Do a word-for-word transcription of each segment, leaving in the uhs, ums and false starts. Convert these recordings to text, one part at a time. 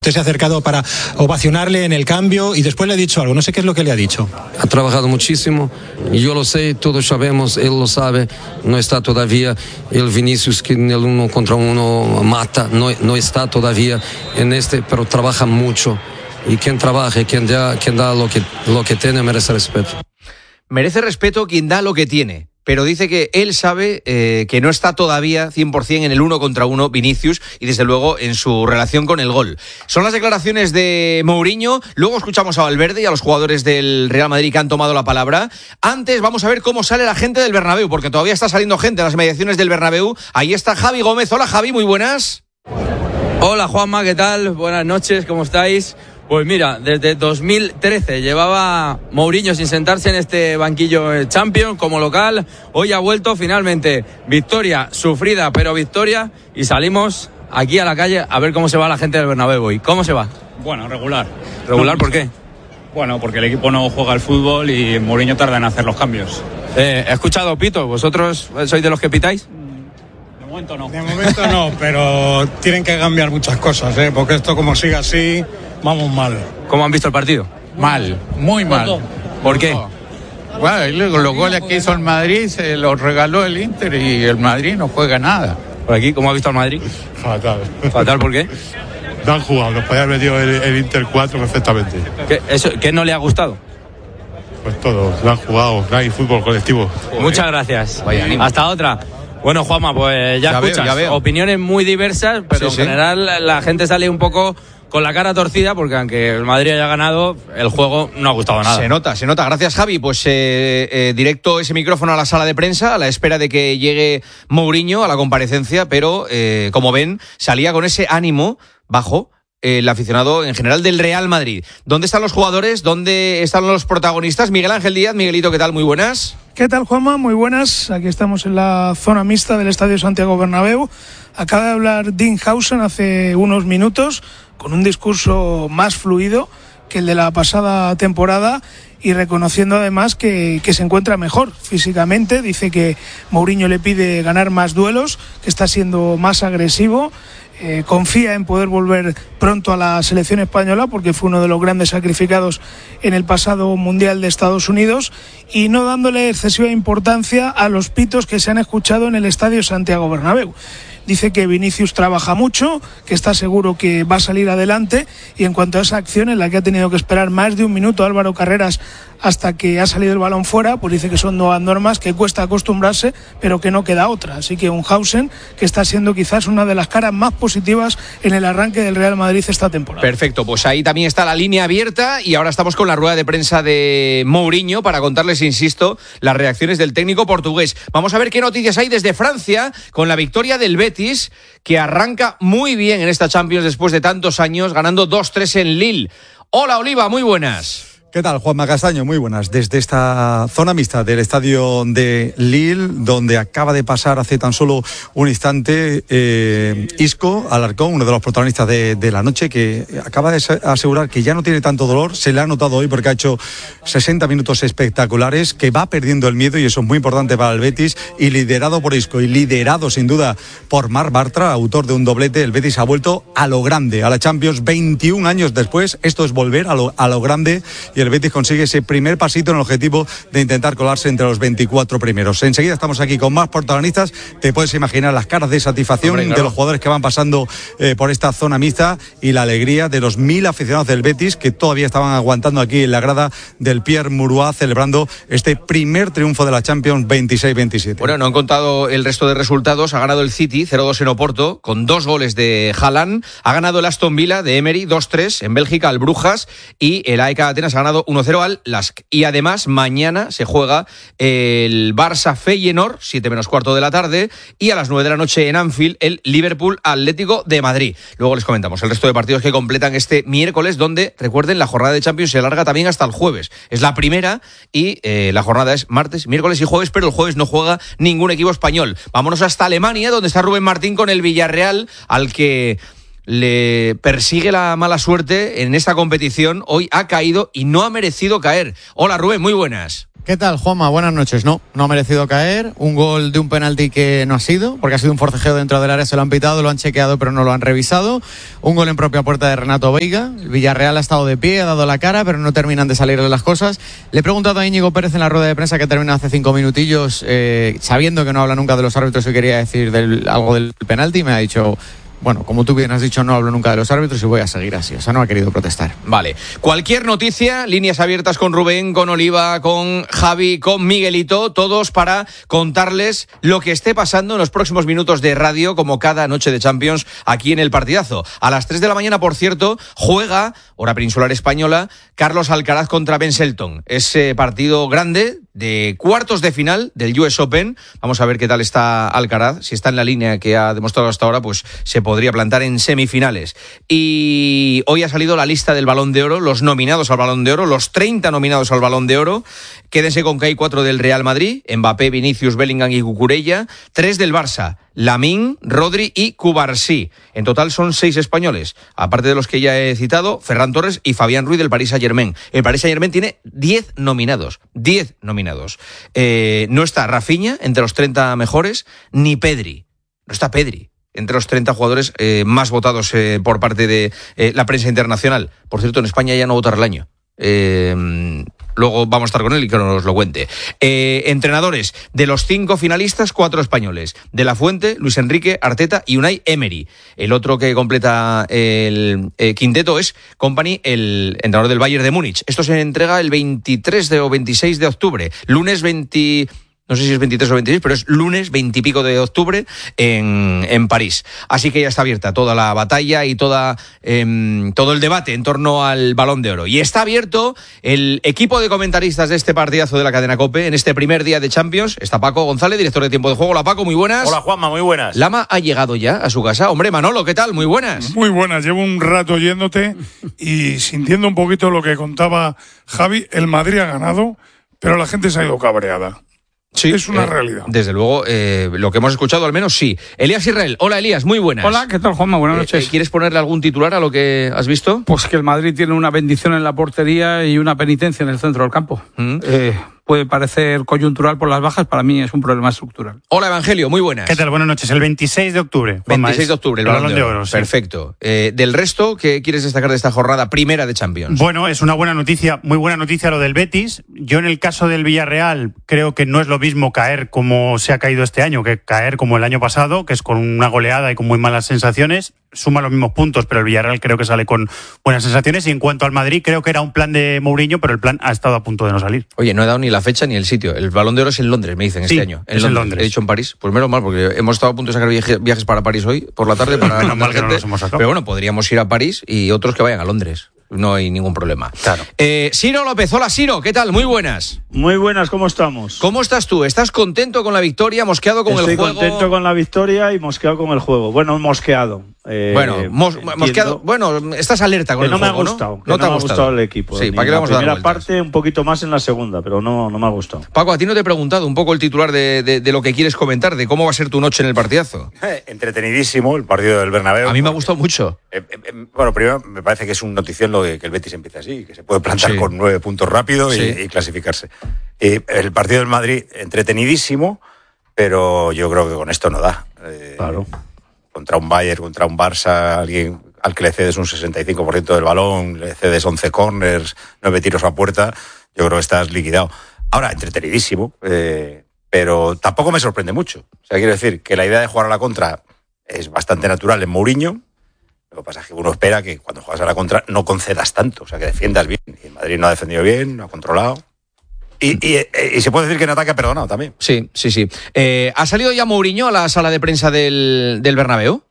Usted se ha acercado para ovacionarle en el cambio y después le ha dicho algo, no sé qué es lo que le ha dicho. Ha trabajado muchísimo, yo lo sé, todos sabemos, él lo sabe, no está todavía el Vinicius que en el uno contra uno mata, no, no está todavía en este, pero trabaja mucho. Y quien trabaja, quien da, quien da lo que, lo que tiene, merece respeto. Merece respeto quien da lo que tiene. Pero dice que él sabe eh, que no está todavía cien por ciento en el uno contra uno Vinicius y desde luego en su relación con el gol. Son las declaraciones de Mourinho, luego escuchamos a Valverde y a los jugadores del Real Madrid que han tomado la palabra. Antes vamos a ver cómo sale la gente del Bernabéu, porque todavía está saliendo gente a las mediaciones del Bernabéu. Ahí está Javi Gómez. Hola Javi, muy buenas. Hola Juanma, ¿qué tal? Buenas noches, ¿cómo estáis? Pues mira, desde dos mil trece llevaba Mourinho sin sentarse en este banquillo Champions como local. Hoy ha vuelto finalmente. Victoria sufrida, pero victoria. Y salimos aquí a la calle a ver cómo se va la gente del Bernabéu hoy. ¿Cómo se va? Bueno, regular. ¿Regular por qué? Bueno, porque el equipo no juega al fútbol y Mourinho tarda en hacer los cambios. Eh, he escuchado pito. ¿Vosotros sois de los que pitáis? De momento no. De momento no, pero tienen que cambiar muchas cosas, ¿eh? Porque esto como sigue así... Vamos mal. ¿Cómo han visto el partido? Mal, muy mal. ¿Por qué? Bueno, y luego los goles que hizo el Madrid se los regaló el Inter y el Madrid no juega nada. ¿Por aquí cómo ha visto al Madrid? Fatal. ¿Fatal por qué? No han jugado, nos podía haber metido el, el Inter cuatro perfectamente. ¿Qué, eso, ¿Qué no le ha gustado? Pues todo, no han jugado, no hay fútbol colectivo. Muchas gracias. Vaya ánimo. Hasta otra. Bueno, Juanma, pues ya, Ya veo, escuchas, ya veo. opiniones muy diversas, pero Sí, en sí. general la gente sale un poco con la cara torcida porque aunque el Madrid haya ganado, el juego no ha gustado nada. Se nota, se nota. Gracias, Javi. Pues eh, eh, directo ese micrófono a la sala de prensa a la espera de que llegue Mourinho a la comparecencia, pero eh, como ven, salía con ese ánimo bajo el aficionado en general del Real Madrid. ¿Dónde están los jugadores? ¿Dónde están los protagonistas? Miguel Ángel Díaz. Miguelito, ¿qué tal? Muy buenas. ¿Qué tal, Juanma? Muy buenas. Aquí estamos en la zona mixta del Estadio Santiago Bernabéu. Acaba de hablar Dean Howson hace unos minutos con un discurso más fluido que el de la pasada temporada y reconociendo además que, que se encuentra mejor físicamente. Dice que Mourinho le pide ganar más duelos, que está siendo más agresivo. Eh, confía en poder volver pronto a la selección española porque fue uno de los grandes sacrificados en el pasado Mundial de Estados Unidos y no dándole excesiva importancia a los pitos que se han escuchado en el Estadio Santiago Bernabéu. Dice que Vinicius trabaja mucho, que está seguro que va a salir adelante y en cuanto a esa acción en la que ha tenido que esperar más de un minuto Álvaro Carreras hasta que ha salido el balón fuera, pues dice que son nuevas normas, que cuesta acostumbrarse, pero que no queda otra. Así que un Howson que está siendo quizás una de las caras más positivas en el arranque del Real Madrid esta temporada. Perfecto, pues ahí también está la línea abierta y ahora estamos con la rueda de prensa de Mourinho para contarles, insisto, las reacciones del técnico portugués. Vamos a ver qué noticias hay desde Francia con la victoria del Betis, que arranca muy bien en esta Champions después de tantos años, ganando dos tres en Lille. Hola Oliva, muy buenas. ¿Qué tal, Juanma Castaño? Muy buenas. Desde esta zona mixta del estadio de Lille, donde acaba de pasar hace tan solo un instante eh, Isco Alarcón, uno de los protagonistas de, de la noche, que acaba de asegurar que ya no tiene tanto dolor. Se le ha notado hoy porque ha hecho sesenta minutos espectaculares, que va perdiendo el miedo y eso es muy importante para el Betis. Y liderado por Isco y liderado sin duda por Marc Bartra, autor de un doblete, el Betis ha vuelto a lo grande, a la Champions veintiún años después. Esto es volver a lo, a lo grande y el Betis consigue ese primer pasito en el objetivo de intentar colarse entre los veinticuatro primeros. Enseguida estamos aquí con más protagonistas. Te puedes imaginar las caras de satisfacción Hombre, claro. de los jugadores que van pasando eh, por esta zona mixta y la alegría de los mil aficionados del Betis que todavía estaban aguantando aquí en la grada del Pierre Mauroy celebrando este primer triunfo de la Champions veintiséis veintisiete. Bueno, no han contado el resto de resultados. Ha ganado el City cero dos en Oporto con dos goles de Haaland. Ha ganado el Aston Villa de Emery dos tres en Bélgica al Brujas y el A E K Atenas ha ganado uno cero al Lask. Y además mañana se juega el Barça Feyenoord, siete menos cuarto de la tarde, y a las nueve de la noche en Anfield el Liverpool Atlético de Madrid. Luego les comentamos el resto de partidos que completan este miércoles, donde, recuerden, la jornada de Champions se alarga también hasta el jueves. Es la primera y eh, la jornada es martes, miércoles y jueves, pero el jueves no juega ningún equipo español. Vámonos hasta Alemania, donde está Rubén Martín con el Villarreal, al que le persigue la mala suerte en esta competición. Hoy ha caído y no ha merecido caer. Hola Rubén, muy buenas. ¿Qué tal, Juanma? Buenas noches. No, no ha merecido caer. Un gol de un penalti que no ha sido, porque ha sido un forcejeo dentro del área, se lo han pitado, lo han chequeado, pero no lo han revisado. Un gol en propia puerta de Renato Veiga. El Villarreal ha estado de pie, ha dado la cara, pero no terminan de salir de las cosas. Le he preguntado a Íñigo Pérez en la rueda de prensa que termina hace cinco minutillos, eh, sabiendo que no habla nunca de los árbitros, y quería decir del, algo del penalti, y me ha dicho... Bueno, como tú bien has dicho, no hablo nunca de los árbitros y voy a seguir así. O sea, no ha querido protestar. Vale. Cualquier noticia, líneas abiertas con Rubén, con Oliva, con Javi, con Miguelito, todos para contarles lo que esté pasando en los próximos minutos de radio, como cada noche de Champions, aquí en El Partidazo. A las tres de la mañana, por cierto, juega, hora peninsular española, Carlos Alcaraz contra Ben Shelton. Ese partido grande de cuartos de final del U S Open. Vamos a ver qué tal está Alcaraz. Si está en la línea que ha demostrado hasta ahora, pues se podría plantar en semifinales. Y hoy ha salido la lista del Balón de Oro, los nominados al Balón de Oro, los treinta nominados al Balón de Oro. Quédense con que hay cuatro del Real Madrid: Mbappé, Vinicius, Bellingham y Cucurella. Tres del Barça: Lamine, Rodri y Cubarsí. En total son seis españoles, aparte de los que ya he citado, Ferran Torres y Fabián Ruiz del Paris Saint-Germain. El Paris Saint-Germain tiene diez nominados, diez nominados. Eh, no está Rafinha entre los treinta mejores, ni Pedri. No está Pedri entre los treinta jugadores eh, más votados eh, por parte de eh, la prensa internacional. Por cierto, en España ya no votará el año. Eh, luego vamos a estar con él y que nos lo cuente. Eh, entrenadores: de los cinco finalistas, cuatro españoles: De la Fuente, Luis Enrique, Arteta y Unai Emery. El otro que completa el eh, quinteto es Kompany, el entrenador del Bayern de Múnich. Esto se entrega el veintitrés de, o veintiséis de octubre, lunes veinte... No sé si es veintitrés o veintiséis, pero es lunes veintipico de octubre en, en París. Así que ya está abierta toda la batalla y toda, eh, todo el debate en torno al Balón de Oro. Y está abierto el equipo de comentaristas de este partidazo de la cadena COPE en este primer día de Champions. Está Paco González, director de Tiempo de Juego. Hola, Paco, muy buenas. Hola, Juanma, muy buenas. Lama ha llegado ya a su casa. Hombre, Manolo, ¿qué tal? Muy buenas. Muy buenas. Llevo un rato oyéndote y sintiendo un poquito lo que contaba Javi. El Madrid ha ganado, pero la gente se ha ido cabreada. Sí, es una eh, realidad. Desde luego, eh, lo que hemos escuchado al menos sí. Elías Israel. Hola, Elías, muy buenas. Hola, ¿qué tal, Juanma? Buenas noches. Eh, ¿Quieres ponerle algún titular a lo que has visto? Pues que el Madrid tiene una bendición en la portería y una penitencia en el centro del campo. ¿Mm? Eh, puede parecer coyuntural por las bajas, para mí es un problema estructural. Hola, Evangelio, muy buenas. ¿Qué tal? Buenas noches. El veintiséis de octubre. veintiséis de octubre, el Balón Balón de de Oro. Oro, sí. Perfecto. Eh, del resto, ¿qué quieres destacar de esta jornada primera de Champions? Bueno, es una buena noticia, muy buena noticia lo del Betis. Yo en el caso del Villarreal creo que no es lo mismo caer como se ha caído este año que caer como el año pasado, que es con una goleada y con muy malas sensaciones. Suma los mismos puntos, pero el Villarreal creo que sale con buenas sensaciones. Y en cuanto al Madrid, creo que era un plan de Mourinho, pero el plan ha estado a punto de no salir. Oye, no he dado ni la fecha ni el sitio. El Balón de Oro es en Londres, me dicen, sí, este año. En es Londres. en Londres. He dicho en París. Pues menos mal, porque hemos estado a punto de sacar viaje, viajes para París hoy, por la tarde. Para menos mal que no los hemos sacado. Pero bueno, podríamos ir a París y otros que vayan a Londres. No hay ningún problema. Claro. Eh, Ciro López, hola Ciro, ¿qué tal? Muy buenas. Muy buenas, ¿cómo estamos? ¿Cómo estás tú? ¿Estás contento con la victoria? ¿Mosqueado con Estoy el juego? Estoy contento con la victoria y mosqueado con el juego. Bueno, mosqueado. Eh, bueno, mos, mosqueado. Bueno, estás alerta con que el no juego, me ha gustado. ¿no? Que no no te ha me ha gustado. gustado el equipo. Sí, ¿para qué le vamos a dar la vueltas? primera parte, un poquito más en la segunda, pero no, no me ha gustado. Paco, a ti no te he preguntado un poco el titular de, de, de lo que quieres comentar, de cómo va a ser tu noche en el partidazo. Eh, entretenidísimo el partido del Bernabéu. A mí me ha gustado mucho. Eh, eh, bueno, primero me parece que es un notición lo de que el Betis empiece así, que se puede plantar Sí. con nueve puntos rápido y, Sí. y clasificarse. Eh, el partido del Madrid, entretenidísimo, pero yo creo que con esto no da. Eh, claro. Contra un Bayern, contra un Barça, alguien al que le cedes un sesenta y cinco por ciento del balón, le cedes once corners, nueve tiros a puerta, yo creo que estás liquidado. Ahora, entretenidísimo, eh, pero tampoco me sorprende mucho. O sea, quiero decir que la idea de jugar a la contra es bastante natural en Mourinho. Lo que pasa es que uno espera que cuando juegas a la contra no concedas tanto, o sea, que defiendas bien. Y el Madrid no ha defendido bien, no ha controlado. Y, y, y se puede decir que en ataque ha perdonado también. Sí, sí, sí. Eh, ¿Ha salido ya Mourinho a la sala de prensa del, del Bernabéu?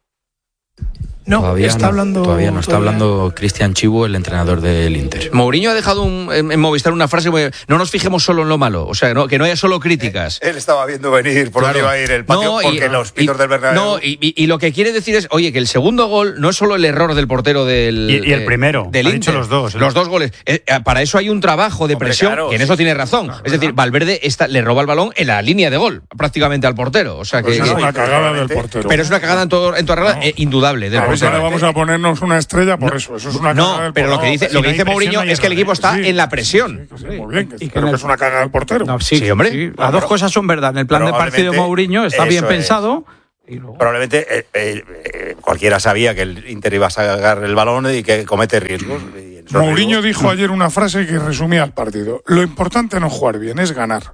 No, todavía está no, hablando. Todavía no está todavía. hablando Cristian Chivo, el entrenador del Inter. Mourinho ha dejado un, en, en Movistar una frase: no nos fijemos solo en lo malo, o sea, no, que no haya solo críticas. Él, él estaba viendo venir por Claro. dónde iba a ir el patio, No, y- porque los pitos y- del Bernabéu... No, y, y- y lo que quiere decir es, oye, que el segundo gol no es solo el error del portero del Y- y el eh, primero, del ha Inter. dicho los dos, ¿eh? Los dos goles. Eh, eh, para eso hay un trabajo de Hombre, presión, claro, que en sí. eso tiene razón. Claro, es decir, Valverde está, le roba el balón en la línea de gol, prácticamente al portero. O sea, que, Pues es que- una cagada del portero. pero es una cagada en, todo, en toda regla, eh, indudable del Claro, sabéis que le vamos a ponernos una estrella por no, eso. Eso es una no, cagada del pero lo que dice, si lo que no dice Mourinho es que el equipo está sí, en la presión. Sí, sí, muy bien, que, y que, que es una cagada del portero. No, sí, sí, hombre. Sí, las dos cosas son verdad. En el plan de partido de Mourinho está bien pensado. Y luego... Probablemente eh, eh, cualquiera sabía que el Inter iba a sacar el balón y que comete riesgos. Y Mourinho dijo no. ayer una frase que resumía el partido. Lo importante no es jugar bien, es ganar.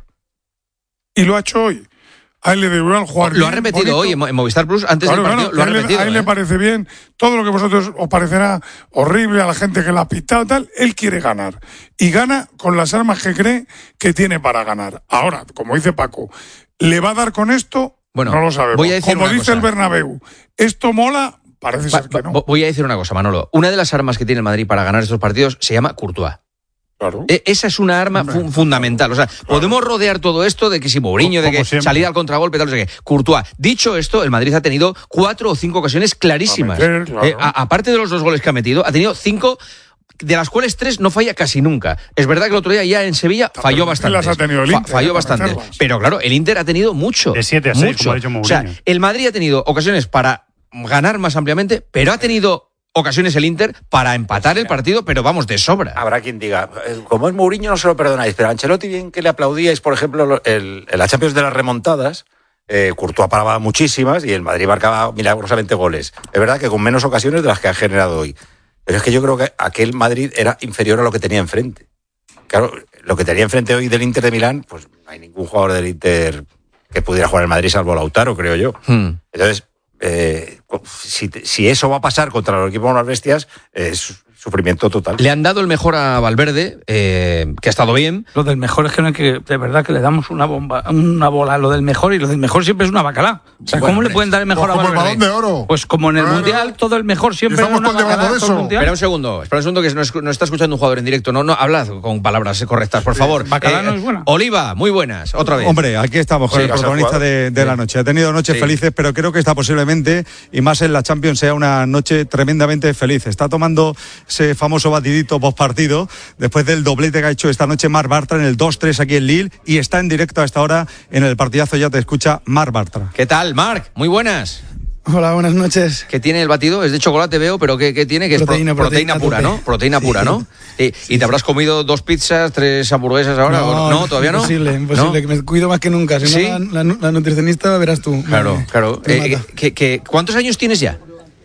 Y lo ha hecho hoy. A él le debe igual jugar Lo bien, ha repetido bonito. hoy en Movistar Plus antes claro, del partido. Claro, lo ha repetido. A él ¿eh? le parece bien. Todo lo que a vosotros os parecerá horrible, a la gente que la ha pitado tal, él quiere ganar. Y gana con las armas que cree que tiene para ganar. Ahora, como dice Paco, ¿le va a dar con esto? Bueno, no lo sabemos. Voy a decir como una dice cosa. el Bernabéu, ¿esto mola? Parece pa, ser que pa, no. Voy a decir una cosa, Manolo. Una de las armas que tiene el Madrid para ganar estos partidos se llama Courtois. Claro. E- esa es una arma fu- fundamental. O sea, claro. podemos rodear todo esto de que si Mourinho, de que siempre. salida al contragolpe, tal, no sé qué. Courtois. Dicho esto, el Madrid ha tenido cuatro o cinco ocasiones clarísimas. A meter, claro. eh, a- aparte de los dos goles que ha metido, ha tenido cinco, de las cuales tres no falla casi nunca. Es verdad que el otro día ya en Sevilla falló bastante. Las ha tenido el Inter, Fa- falló bastante. Pero claro, el Inter ha tenido mucho. De siete a seis, mucho. como ha dicho Mourinho. O sea, el Madrid ha tenido ocasiones para ganar más ampliamente, pero ha tenido ocasiones el Inter para empatar el partido, pero vamos, de sobra. Habrá quien diga, como es Mourinho no se lo perdonáis, pero a Ancelotti bien que le aplaudíais, por ejemplo, el, el la Champions de las remontadas, eh, Courtois paraba muchísimas y el Madrid marcaba milagrosamente goles. Es verdad que con menos ocasiones de las que ha generado hoy. Pero es que yo creo que aquel Madrid era inferior a lo que tenía enfrente. Claro, lo que tenía enfrente hoy del Inter de Milán, pues no hay ningún jugador del Inter que pudiera jugar el Madrid salvo Lautaro, creo yo. Hmm. Entonces, eh, si, si eso va a pasar contra los equipos más bestias, es sufrimiento total. Le han dado el mejor a Valverde, eh, que ha estado bien. Lo del mejor es que no hay que, de verdad que le damos una bomba, una bola, lo del mejor, y lo del mejor siempre es una bacalá. O sea, bueno, ¿cómo le pueden dar el mejor pues a Valverde? Como el Balón de Oro. Pues como en el claro. Mundial, todo el mejor siempre es una bacalá. De eso. Espera un segundo, espera un segundo que no, es, no está escuchando un jugador en directo. No, no, hablad con palabras correctas, por favor. Bacalá eh, no es buena. Oliva, muy buenas, otra vez. Hombre, aquí estamos con sí, el protagonista de, de sí. la noche. Ha tenido noches sí. felices, pero creo que esta posiblemente, y más en la Champions, sea una noche tremendamente feliz. Está tomando ese famoso batidito postpartido después del doblete que ha hecho esta noche Marc Bartra en el dos tres aquí en Lille, y está en directo a esta hora en el partidazo. Ya te escucha Marc Bartra. ¿Qué tal, Marc? Muy buenas. Hola, buenas noches. ¿Qué tiene el batido? Es de chocolate, veo, pero ¿qué, qué tiene? Que es proteína, pro, proteína, proteína pura, ¿no? Proteína sí. pura, ¿no? Y, sí, y te habrás comido dos pizzas, tres hamburguesas ahora. No, ¿no? ¿Todavía no? Imposible, imposible, ¿no? Que me cuido más que nunca. Si ¿Sí? no, la, la, la nutricionista verás tú. Claro, me, claro. Me eh, que, que, ¿Cuántos años tienes ya?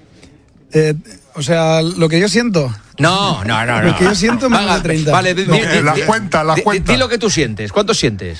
Eh, o sea, lo que yo siento. No, no, no. no. Lo que yo siento más de treinta. Vale, di, no, di, la di, cuenta, la di, cuenta. Di lo que tú sientes. ¿Cuántos sientes?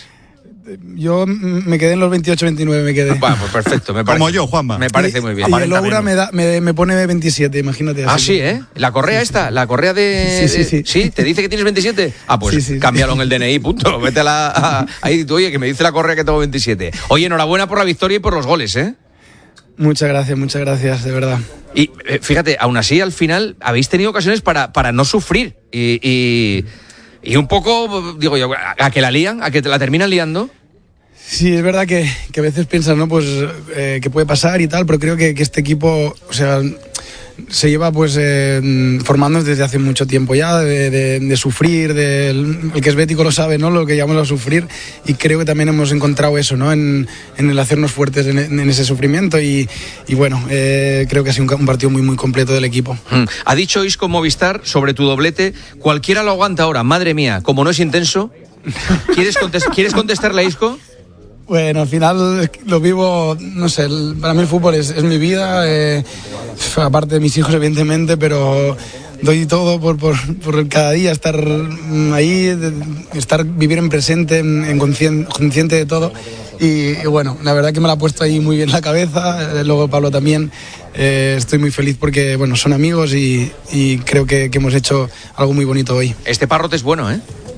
Yo me quedé en los veintiocho veintinueve, me quedé. Bueno, pues perfecto, me parece. Como yo, Juanma. Me parece y, muy bien. Y el Oura me, da, me, me pone veintisiete, imagínate. Ah, sí, ¿eh? ¿La correa sí, esta? Sí. ¿La correa de...? Sí, sí, sí. ¿Sí? ¿Te dice que tienes veintisiete? Ah, pues sí, sí, cámbialo sí. en el D N I, punto. Vete a la... A, ahí, tú, oye, que me dice la correa que tengo veintisiete. Oye, enhorabuena por la victoria y por los goles, ¿eh? Muchas gracias, muchas gracias, de verdad. Y eh, fíjate, aún así, al final, habéis tenido ocasiones para, para no sufrir. Y, y, y un poco, digo yo, a, a que la lían, a que te la terminan liando. Sí, es verdad que, que a veces piensas, ¿no? Pues eh, que puede pasar y tal, pero creo que, que este equipo, o sea, se lleva pues eh, formándonos desde hace mucho tiempo ya, de, de, de sufrir, de, el, el que es bético lo sabe, ¿no? Lo que llamamos a sufrir, y creo que también hemos encontrado eso, ¿no? En, en el hacernos fuertes en, en ese sufrimiento, y, y bueno, eh, creo que ha sido un, un partido muy, muy completo del equipo. Mm. Ha dicho Isco Movistar sobre tu doblete, cualquiera lo aguanta ahora, madre mía, como no es intenso. ¿Quieres, contest- ¿quieres contestarle a Isco? Bueno, al final lo vivo, no sé, el, para mí el fútbol es, es mi vida, eh, aparte de mis hijos evidentemente, pero doy todo por, por, por cada día estar ahí, de, estar vivir en presente, en, en consciente, consciente de todo, y, y bueno, la verdad que me la ha puesto ahí muy bien en la cabeza, eh, luego Pablo también, eh, estoy muy feliz porque bueno, son amigos y, y creo que, que hemos hecho algo muy bonito hoy. Este Parrot es bueno, ¿eh?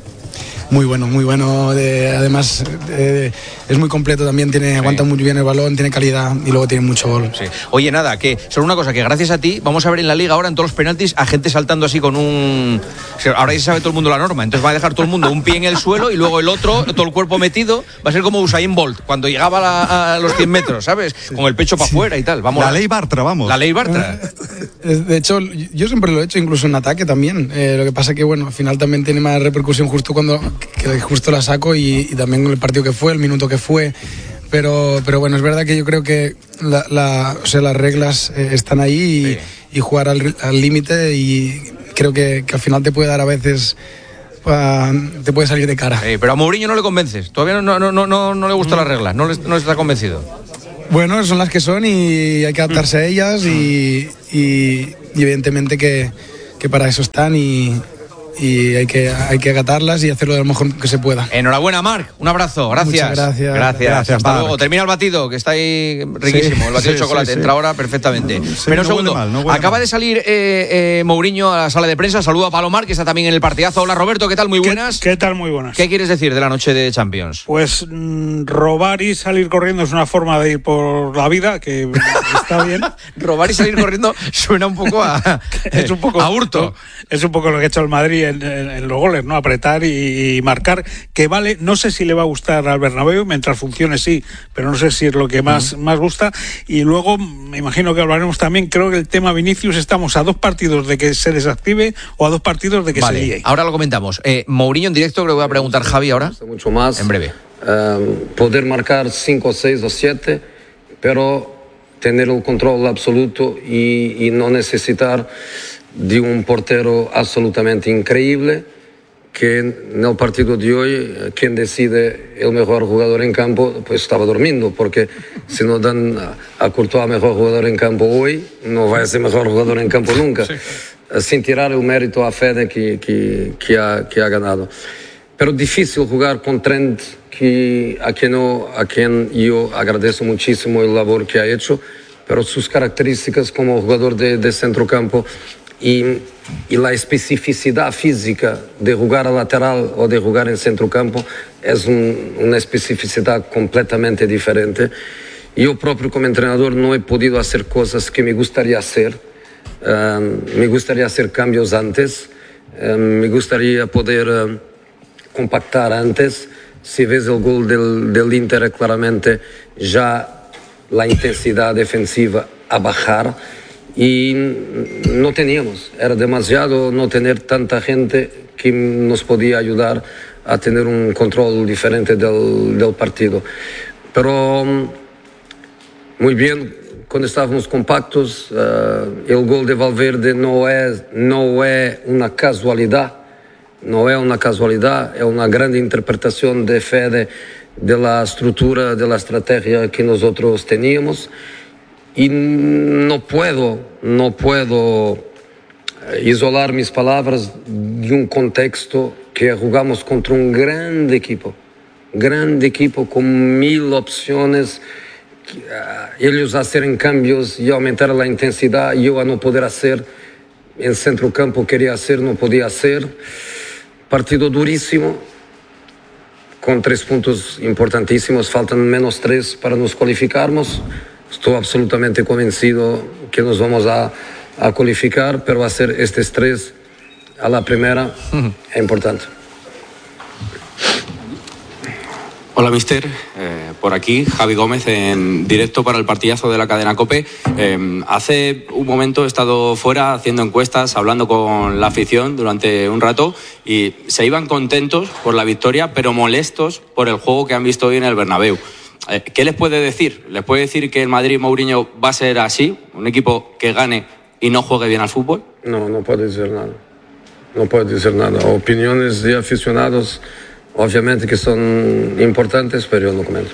Muy bueno, muy bueno. De, además, de, es muy completo también. Tiene, sí. Aguanta muy bien el balón, tiene calidad y luego tiene mucho gol. Sí. Oye, nada, que solo una cosa, que gracias a ti vamos a ver en la liga ahora en todos los penaltis a gente saltando así con un... Ahora ya se sabe todo el mundo la norma, entonces va a dejar todo el mundo un pie en el suelo y luego el otro, todo el cuerpo metido. Va a ser como Usain Bolt, cuando llegaba a, la, a los cien metros, ¿sabes? Sí. Con el pecho para afuera sí. y tal. Vamos la a... ley Bartra, vamos. La ley Bartra. De hecho, yo siempre lo he hecho, incluso en ataque también. Eh, lo que pasa que, bueno, al final también tiene más repercusión justo cuando que justo la saco y, y también el partido que fue, el minuto que fue. pero, pero bueno, es verdad que yo creo que la, la, o sea, las reglas eh, están ahí y, sí. y jugar al límite y creo que, que al final te puede dar a veces... Uh, te puede salir de cara. Sí, pero a Mourinho no le convences. Todavía no, no, no, no, no le gustan las reglas. No, le, no está convencido. Bueno, son las que son y hay que adaptarse a ellas y, y, y evidentemente que, que para eso están y, y hay que hay que acatarlas y hacerlo de lo mejor que se pueda. Enhorabuena, Marc. Un abrazo. Gracias. Muchas gracias. Gracias. Gracias, Hasta Marc. luego. Termina el batido, que está ahí riquísimo. Sí, el batido sí, de chocolate. sí, sí. Entra ahora perfectamente. Sí, Pero un no segundo. huele mal, no huele Acaba mal. de salir eh, eh, Mourinho a la sala de prensa. Saluda a Palomar, que está también en el partidazo. Hola, Roberto. ¿Qué tal? Muy buenas. ¿Qué, qué tal? Muy buenas. ¿Qué quieres decir de la noche de Champions? Pues mmm, robar y salir corriendo es una forma de ir por la vida que está bien. Robar y salir corriendo suena un poco a, es un poco a hurto. Es un poco lo que ha hecho el Madrid en, en, en los goles, ¿no? Apretar y, y marcar, que vale, no sé si le va a gustar al Bernabéu, mientras funcione sí, pero no sé si es lo que más, uh-huh. más gusta. Y luego, me imagino que hablaremos también, creo que el tema Vinicius, estamos a dos partidos de que se desactive o a dos partidos de que vale, se líe. Ahora lo comentamos. Eh, Mourinho en directo, creo que voy a preguntar Javi ahora. Mucho más. En breve. Um, poder marcar cinco, seis o siete, pero tener el control absoluto y, y no necesitar de un portero absolutamente increíble, que en el partido de hoy quien decide el mejor jugador en campo pues estaba durmiendo, porque si no dan a Courtois mejor jugador en campo hoy, no va a ser mejor jugador en campo nunca, sí. Sin tirar el mérito a Fede que, que, que, ha, que ha ganado. Pero difícil jugar con Trent, que, a, quien no, a quien yo agradezco muchísimo el labor que ha hecho, pero sus características como jugador de, de centrocampo y, y la especificidad física de jugar a lateral o de jugar en centrocampo es un, una especificidad completamente diferente. Yo propio como entrenador no he podido hacer cosas que me gustaría hacer. Um, me gustaría hacer cambios antes, um, me gustaría poder um, compactar antes. Si ves el gol del, del Inter, claramente ya la intensidad defensiva a bajar y no teníamos, era demasiado no tener tanta gente que nos podía ayudar a tener un control diferente del, del partido. Pero muy bien, cuando estábamos compactos, uh, el gol de Valverde no es, no es una casualidad, no es una casualidad, es una gran interpretación de Fede de la estructura, de la estrategia que nosotros teníamos. Y no puedo, no puedo isolar mis palabras de un contexto que jugamos contra un gran equipo, gran equipo con mil opciones, ellos hacer cambios y aumentar la intensidad, yo a no poder hacer, en centrocampo quería hacer, no podía hacer. Partido durísimo, con tres puntos importantísimos, faltan menos tres para nos cualificarnos. Estoy absolutamente convencido que nos vamos a, a cualificar, pero hacer estos tres a la primera uh-huh. es importante. Hola, mister. Eh, por aquí, Javi Gómez, en directo para el partidazo de la cadena COPE. Eh, hace un momento he estado fuera haciendo encuestas, hablando con la afición durante un rato y se iban contentos por la victoria, pero molestos por el juego que han visto hoy en el Bernabéu. Eh, ¿Qué les puede decir? ¿Les puede decir que el Madrid Mourinho va a ser así? ¿Un equipo que gane y no juegue bien al fútbol? No, no puede decir nada. No puede decir nada. Opiniones de aficionados, obviamente que son importantes, pero yo no comento.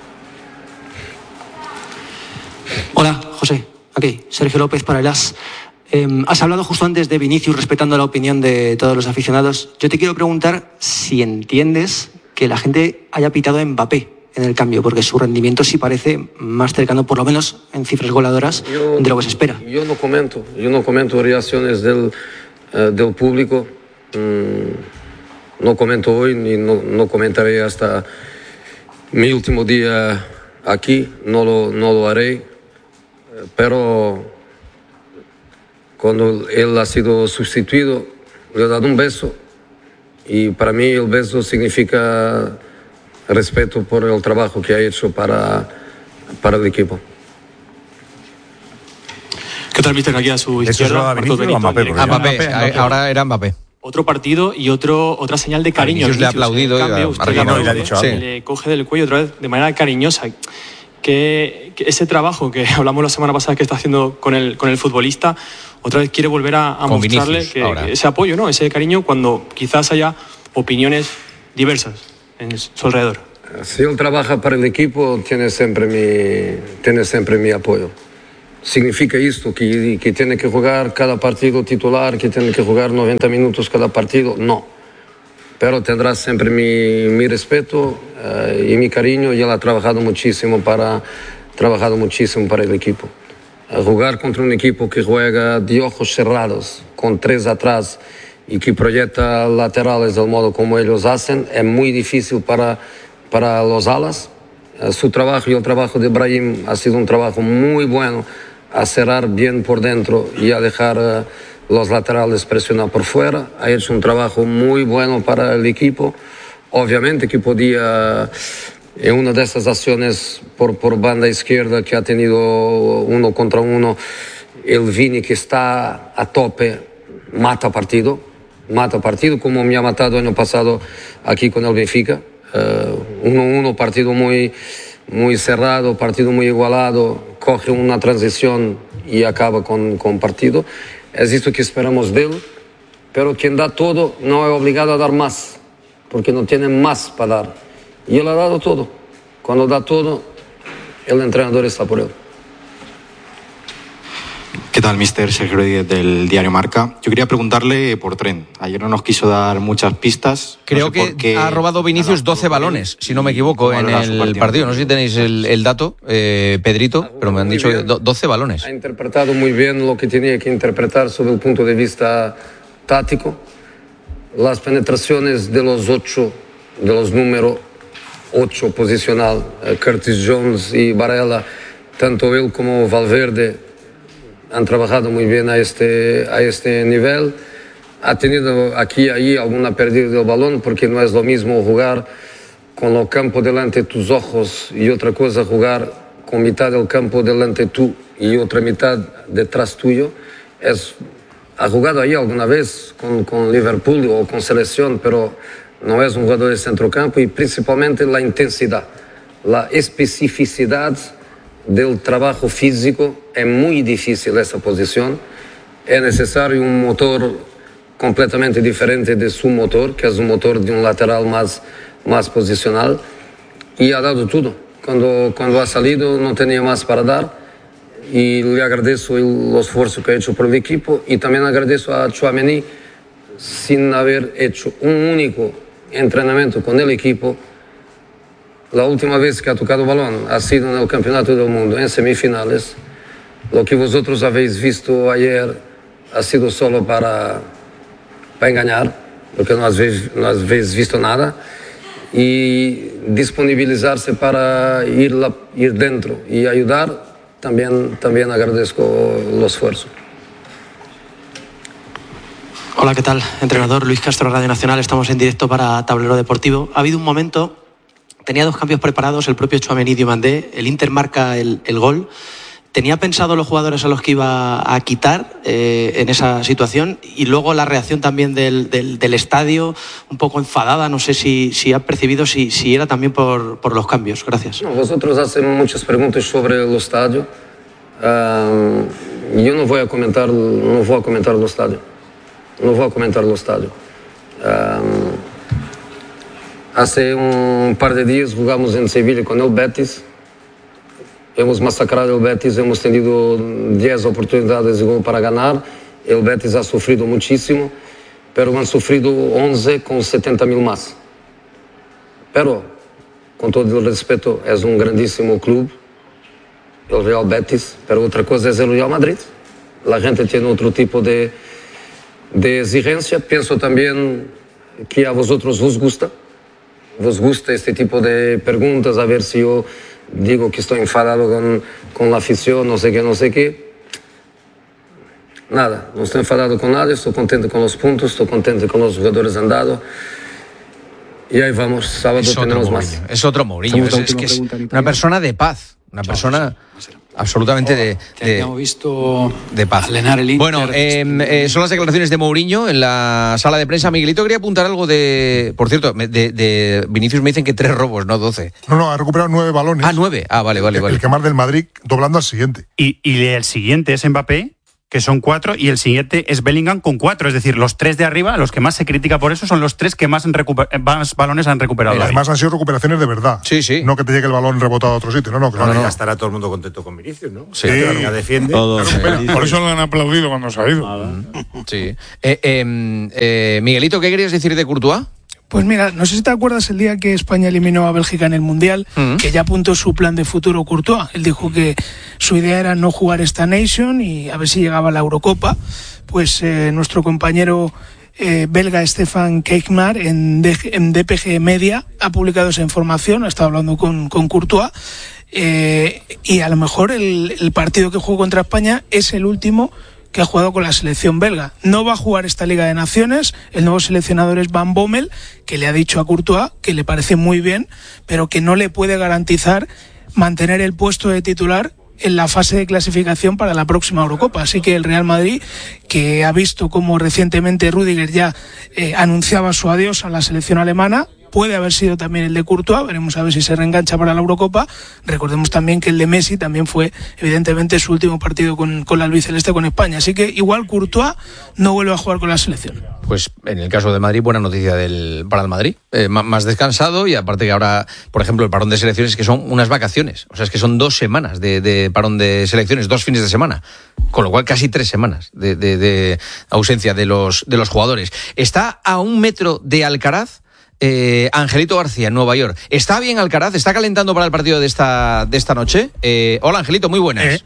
Hola, José. Aquí, Sergio López para el As. Eh, has hablado justo antes de Vinicius, respetando la opinión de todos los aficionados. Yo te quiero preguntar si entiendes que la gente haya pitado a Mbappé en el cambio, porque su rendimiento sí parece más cercano, por lo menos en cifras goladoras, yo, de lo que se espera. Yo no comento, yo no comento reacciones del, uh, del público. Mm, no comento hoy ni no, no comentaré hasta mi último día aquí, no lo, no lo haré, pero cuando él ha sido sustituido le he dado un beso y para mí el beso significa respeto por el trabajo que ha hecho para, para el equipo. ¿Qué tal, mister? Aquí a su izquierda. ¿Eso es Vinicius o Mbappé? Mbappé, ahora era Mbappé. otro partido y otro otra señal de cariño. Vinicius le ha aplaudido en cambio, y a usted Marquino le, le ha dicho algo. le coge del cuello otra vez de manera cariñosa. Que, que ese trabajo que hablamos la semana pasada que está haciendo con el, con el futbolista, otra vez quiere volver a, a mostrarle Vinicius, que, ahora. que ese apoyo, ¿no? Ese cariño cuando quizás haya opiniones diversas en su alrededor. Si él trabaja para el equipo, tiene siempre mi, tiene siempre mi apoyo. ¿Significa esto que, que tiene que jugar cada partido titular, que tiene que jugar noventa minutos cada partido? No. Pero tendrá siempre mi, mi respeto uh, y mi cariño, y él ha trabajado muchísimo para, trabajado muchísimo para el equipo. Uh, jugar contra un equipo que juega de ojos cerrados, con tres atrás, y que proyecta laterales del modo como ellos hacen, es muy difícil para, para los alas. Uh, su trabajo y el trabajo de Brahim ha sido un trabajo muy bueno, a cerrar bien por dentro y a dejar uh, los laterales presionar por fuera. Ha hecho un trabajo muy bueno para el equipo. Obviamente que podía, en una de estas acciones por, por banda izquierda que ha tenido uno contra uno, el Vini, que está a tope, mata partido, mata partido como me ha matado el año pasado aquí con el Benfica. uno uno, partido muy, muy cerrado, partido muy igualado, coge una transición y acaba con, con partido. Es esto que esperamos de él, pero quien da todo no es obligado a dar más, porque no tiene más para dar. Y él ha dado todo. Cuando da todo, el entrenador está por él. ¿Qué tal, mister? Sergio Rodríguez del diario Marca. Yo quería preguntarle por Trent. Ayer no nos quiso dar muchas pistas. Creo no sé que ha robado Vinicius doce balones, si no me equivoco, en el partido. partido. No sé si tenéis el, el dato, eh, Pedrito, pero me han dicho que doce balones. Ha interpretado muy bien lo que tenía que interpretar sobre el punto de vista táctico. Las penetraciones de los ocho, de los números ocho posicional, eh, Curtis Jones y Varela, tanto él como Valverde, han trabajado muy bien a este, a este nivel. Ha tenido aquí y ahí alguna pérdida del balón, porque no es lo mismo jugar con el campo delante de tus ojos y otra cosa jugar con mitad del campo delante tú y otra mitad detrás tuyo. Es, ha jugado ahí alguna vez con, con Liverpool o con selección, pero no es un jugador de centrocampo, y principalmente la intensidad, la especificidad del trabajo físico. Es muy difícil esa posición. Es necesario un motor completamente diferente de su motor, que es un motor de un lateral más, más posicional, y ha dado todo. Cuando, cuando ha salido no tenía más para dar, y le agradezco el esfuerzo que ha hecho por el equipo, y también agradezco a Tchouaméni, sin haber hecho un único entrenamiento con el equipo. La última vez que ha tocado balón ha sido en el Campeonato del Mundo, en semifinales. Lo que vosotros habéis visto ayer ha sido solo para, para engañar, porque no habéis, no habéis visto nada, y disponibilizarse para ir, la, ir dentro y ayudar. También, también agradezco el esfuerzo. Hola, ¿qué tal? Entrenador Luis Castro, Radio Nacional. Estamos en directo para Tablero Deportivo. Ha habido un momento, tenía dos cambios preparados, el propio Tchouaméni y Diomandé, el Inter marca el, el gol. ¿Tenía pensado los jugadores a los que iba a quitar eh, en esa situación? Y luego la reacción también del, del, del estadio, un poco enfadada, no sé si, si ha percibido si, si era también por, por los cambios. Gracias. No, vosotros hacen muchas preguntas sobre el estadio. Um, yo no voy a comentar, no voy a comentar el estadio. No voy a comentar el estadio. Um, hace un par de días jugamos en Sevilla con el Betis. Hemos masacrado el Betis, hemos tenido diez oportunidades de gol para ganar. El Betis ha sufrido muchísimo, pero han sufrido once con setenta mil más. Pero, con todo el respeto, es un grandísimo club, el Real Betis, pero otra cosa es el Real Madrid. La gente tiene otro tipo de, de exigencia. Pienso también que a vosotros os gusta, vos gusta este tipo de preguntas, a ver si yo digo que estoy enfadado con, con la afición, no sé qué, no sé qué. Nada, no estoy enfadado con nadie, estoy contento con los puntos, estoy contento con los jugadores andando. Y ahí vamos, sábado tenemos más. Es otro Mourinho, es, es que es una persona de paz, una persona... absolutamente de, de, visto de paz. el bueno, eh, eh, son las declaraciones de Mourinho en la sala de prensa. Miguelito quería apuntar algo de, por cierto, de, de Vinicius me dicen que tres robos, no doce. No, no, ha recuperado nueve balones. Ah, nueve. Ah, vale, vale, el, vale. El que más del Madrid, doblando al siguiente. Y, y el siguiente es Mbappé, que son cuatro, y el siguiente es Bellingham con cuatro. Es decir, los tres de arriba, los que más se critica por eso, son los tres que más, recuper- más balones han recuperado. Pero además han sido recuperaciones de verdad. Sí, sí. No que te llegue el balón rebotado a otro sitio. No, no, claro. No, no, no. ya estará todo el mundo contento con Vinicius, ¿no? Sí, claro, ya defiende. Todos, claro, por eso lo han aplaudido cuando se ha ido. Sí. Eh, eh, eh, Miguelito, ¿qué querías decir de Courtois? Pues mira, no sé si te acuerdas el día que España eliminó a Bélgica en el Mundial, mm. que ya apuntó su plan de futuro Courtois. Él dijo que su idea era no jugar esta Nation y a ver si llegaba a la Eurocopa. Pues eh, nuestro compañero eh, belga Stefan Keikmar en, D- en D P G Media ha publicado esa información, ha estado hablando con, con Courtois. Eh, y a lo mejor el, el partido que jugó contra España es el último que ha jugado con la selección belga. No va a jugar esta Liga de Naciones, el nuevo seleccionador es Van Bommel, que le ha dicho a Courtois que le parece muy bien, pero que no le puede garantizar mantener el puesto de titular en la fase de clasificación para la próxima Eurocopa. Así que el Real Madrid, que ha visto cómo recientemente Rüdiger ya eh, anunciaba su adiós a la selección alemana, puede haber sido también el de Courtois, veremos a ver si se reengancha para la Eurocopa. Recordemos también que el de Messi también fue evidentemente su último partido con, con la albiceleste con España, así que igual Courtois no vuelve a jugar con la selección. Pues en el caso de Madrid, buena noticia del, para el Madrid, eh, más descansado, y aparte que ahora, por ejemplo, el parón de selecciones, que son unas vacaciones, o sea, es que son dos semanas de, de parón de selecciones, dos fines de semana, con lo cual casi tres semanas de, de, de ausencia de los, de los jugadores. Está a un metro de Alcaraz Eh, Angelito García, en Nueva York. ¿Está bien Alcaraz? ¿Está calentando para el partido de esta, de esta noche? Eh, hola, Angelito, muy buenas. Eh,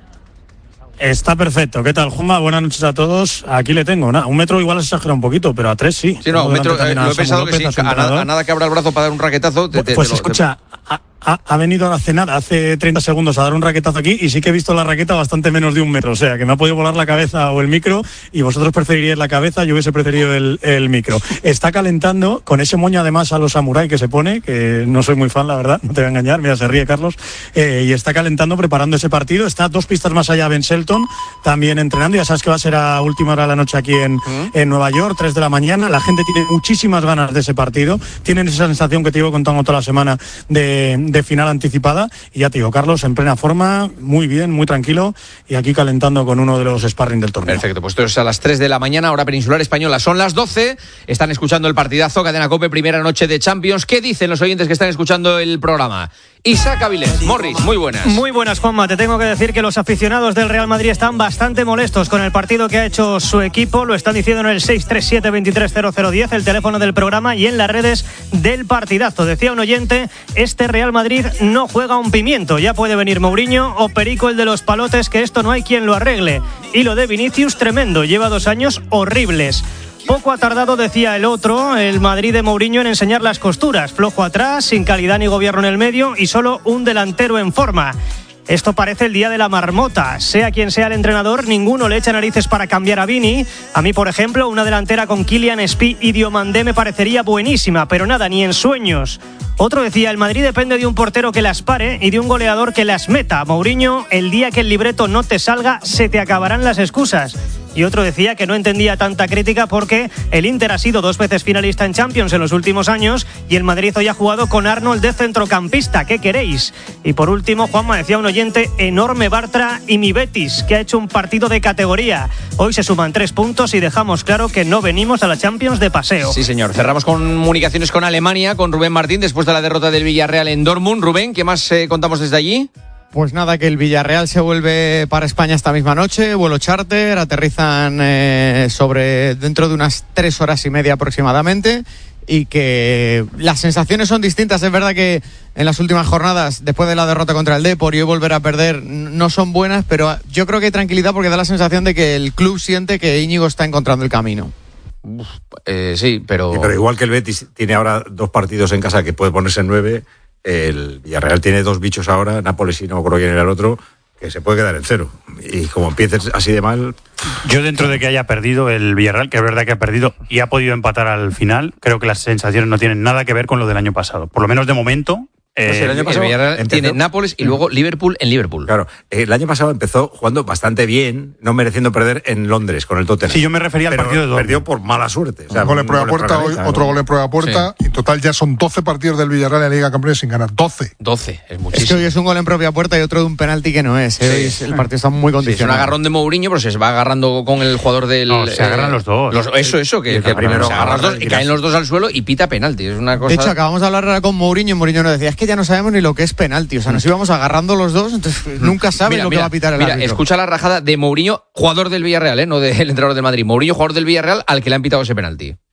está perfecto. ¿Qué tal, Juanma? Buenas noches a todos. Aquí le tengo. Nah, un metro igual se exagera un poquito, pero a tres sí. Sí, no, un metro, eh, lo he pensado que sí. A nada, a nada que abra el brazo para dar un raquetazo. Te, te, pues te lo, escucha, te... ha, ha venido hace nada, hace treinta segundos, a dar un raquetazo aquí y sí que he visto la raqueta bastante menos de un metro. O sea, que me ha podido volar la cabeza o el micro y vosotros preferiríais la cabeza, yo hubiese preferido el, el micro. Está calentando con ese moño además a los samuráis que se pone, que no soy muy fan, la verdad, no te voy a engañar, mira, se ríe Carlos, eh, y está calentando, preparando ese partido. Está dos pistas más allá Ben Shelton, también entrenando. Ya sabes que va a ser a última hora de la noche aquí en, ¿Mm? en Nueva York, tres de la mañana. La gente tiene muchísimas ganas de ese partido. Tienen esa sensación que te iba contando toda la semana de, de final anticipada. Y ya te digo, Carlos, en plena forma, muy bien, muy tranquilo, y aquí calentando con uno de los sparring del torneo. Perfecto, pues esto es a las tres de la mañana, hora peninsular española. Son las doce, están escuchando el partidazo, Cadena COPE, primera noche de Champions. ¿Qué dicen los oyentes que están escuchando el programa? Isaac Avilés, Morris, muy buenas. Muy buenas, Juanma. Te tengo que decir que los aficionados del Real Madrid están bastante molestos con el partido que ha hecho su equipo. Lo están diciendo en el seis tres siete, veintitrés cero cero diez, el teléfono del programa, y en las redes del partidazo. Decía un oyente, este Real Madrid no juega un pimiento. Ya puede venir Mourinho o Perico, el de los palotes, que esto no hay quien lo arregle. Y lo de Vinicius, tremendo. Lleva dos años horribles. Poco ha tardado, decía el otro, el Madrid de Mourinho en enseñar las costuras. Flojo atrás, sin calidad ni gobierno en el medio y solo un delantero en forma. Esto parece el día de la marmota. Sea quien sea el entrenador, ninguno le echa narices para cambiar a Vini. A mí, por ejemplo, una delantera con Kylian, Spi y Diomandé me parecería buenísima, pero nada, ni en sueños. Otro decía, el Madrid depende de un portero que las pare y de un goleador que las meta. Mourinho, el día que el libreto no te salga, se te acabarán las excusas. Y otro decía que no entendía tanta crítica porque el Inter ha sido dos veces finalista en Champions en los últimos años y el Madrid hoy ha jugado con Arnold de centrocampista. ¿Qué queréis? Y por último, Juanma, decía un oyente, enorme Bartra y mi Betis, que ha hecho un partido de categoría. Hoy se suman tres puntos y dejamos claro que no venimos a la Champions de paseo. Sí, señor. Cerramos comunicaciones con Alemania, con Rubén Martín, después de la derrota del Villarreal en Dortmund. Rubén, ¿qué más eh, contamos desde allí? Pues nada, que el Villarreal se vuelve para España esta misma noche, vuelo charter, aterrizan eh, sobre dentro de unas tres horas y media aproximadamente, y que las sensaciones son distintas. Es verdad que en las últimas jornadas, después de la derrota contra el Depor y hoy volver a perder, no son buenas, pero yo creo que hay tranquilidad porque da la sensación de que el club siente que Íñigo está encontrando el camino. Uf, eh, sí, pero... Sí, pero igual que el Betis tiene ahora dos partidos en casa que puede ponerse en nueve, el Villarreal tiene dos bichos ahora, Nápoles y no me acuerdo quién era el otro, que se puede quedar en cero. Y como empieces así de mal... Yo, dentro de que haya perdido el Villarreal, que es verdad que ha perdido y ha podido empatar al final, creo que las sensaciones no tienen nada que ver con lo del año pasado. Por lo menos de momento, Eh, Pues el año pasado el Villarreal empezó- tiene Nápoles y luego Liverpool en Liverpool. Claro, el año pasado empezó jugando bastante bien, no mereciendo perder en Londres con el Tottenham. Sí, yo me refería al Pero partido de Dortmund. perdió por mala suerte. O sea, Un gol en un prueba gol puerta, hoy, neta, otro ¿no? gol en prueba puerta. Y en total ya son doce partidos del Villarreal en la Liga de Campeones sin ganar. doce. doce, es Es muchísimo. que hoy es un gol en propia puerta y otro de un penalti que no es. ¿eh? Hoy es- el partido está muy Sí, es un condicionado. agarrón de Mourinho, pero se va agarrando con el jugador del. No, se agarran los dos. Eso, eso, que, Y el que primero se agarran los dos agarra y y caen tira. los dos al suelo y pita penalti. Es una cosa. De hecho, acabamos de hablar ahora con Mourinho y Mourinho nos decía, es que ya no sabemos ni lo que es penalti. O sea, nos íbamos agarrando los dos, entonces nunca sabes Mira, lo que mira, va a pitar el mira, árbitro. escucha la rajada de Mourinho, jugador del Villarreal, ¿eh? No del entrenador del Madrid. Mourinho, jugador del Villarreal, al que le han pitado ese penalti.